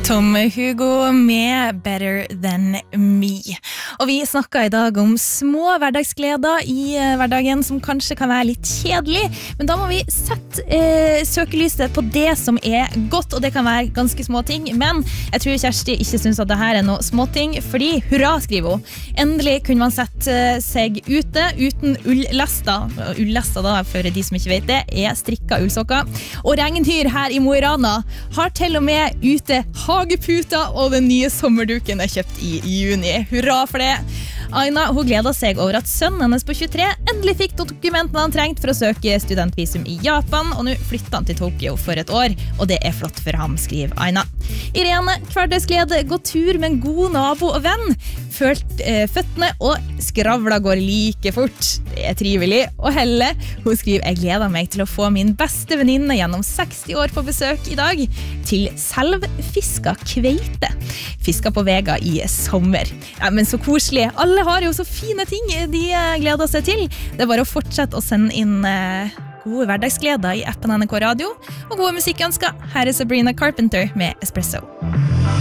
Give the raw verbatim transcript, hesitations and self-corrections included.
Tom Hugo med Better Than Me. Og vi snakket i dag om små hverdagsgleder i hverdagen som kanskje kan være litt kjedelig, men da må vi sette eh, søkelyset på det som er godt, og det kan være ganske små ting, men jeg tror Kjersti ikke synes at det her er noe småting, fordi hurra, skriver hun. Endelig kunne man sette seg ute uten ullester. Ullester da, for de som ikke vet det, er strikket ullsokker. Og regntyr her i Mo i Rana har til og med ute hageputa, og den nye sommerduken er kjøpt i juni. Hurra for det! Aina, hun gleder seg over at sønnen hennes på tjuetre endelig fikk dokumentene han trengte for å søke studentvisum i Japan, og nå flytter han til Tokyo for et år, og det er flott for ham, skriver Aina. Irene, hverdagsglede, gå tur med en god nabo og venn. Følt eh, føttene og skravla går like fort. Det er trivelig. Og Helle, hun skriver, jeg gleder meg til å få min beste venninne gjennom seksti år på besøk i dag til selvfiska kveite. Fiska på vega i sommer. Ja, men så koselig. Alle har jo så fine ting de gleder seg til. Det er bare å fortsette å sende inn eh, gode hverdagsgleder i appen N R K Radio, og gode musikkønsker. Her er Sabrina Carpenter med Espresso.